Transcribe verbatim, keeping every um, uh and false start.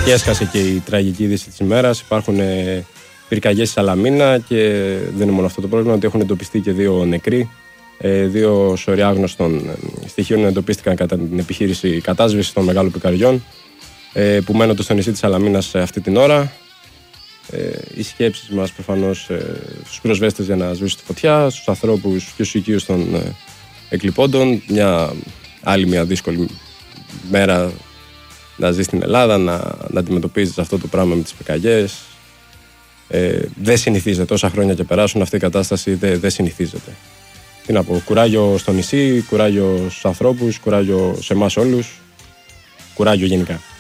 Και έσχασε και η τραγική είδηση της ημέρας. Υπάρχουν ε, πυρκαγιές στη Σαλαμίνα και δεν είναι μόνο αυτό το πρόβλημα, ότι έχουν εντοπιστεί και δύο νεκροί. Ε, δύο σωροί άγνωστων ε, στοιχείων εντοπίστηκαν κατά την επιχείρηση κατάσβεσης των μεγάλων πυρκαγιών ε, που μένονται στο νησί της Σαλαμίνας αυτή την ώρα. Ε, οι σκέψεις μας προφανώς ε, στους πυροσβέστες για να σβήσουν τη φωτιά, στους ανθρώπους και στους οικείους των ε, εκλειπώντων. Μια άλλη μια δύσκολη μέρα να ζει στην Ελλάδα, να, να αντιμετωπίζεις αυτό το πράγμα με τις πυρκαγιές. Ε, δεν συνηθίζεται, όσα χρόνια και περάσουν αυτή η κατάσταση δεν, δεν συνηθίζεται. Τι να πω, κουράγιο στο νησί, κουράγιο στους ανθρώπους, κουράγιο σε εμάς όλους, κουράγιο γενικά.